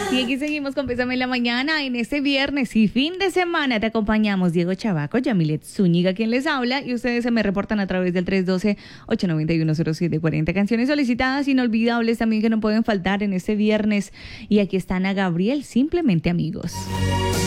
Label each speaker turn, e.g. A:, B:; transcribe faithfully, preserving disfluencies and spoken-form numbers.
A: Y aquí seguimos con Pésame en la Mañana. En este viernes y fin de semana te acompañamos Diego Chavaco, Yamilet Zúñiga, quien les habla. Y ustedes se me reportan a través del tres uno dos, ocho nueve uno, cero siete cuatro cero. Canciones solicitadas inolvidables también que no pueden faltar en este viernes. Y aquí están a Gabriel, Simplemente Amigos.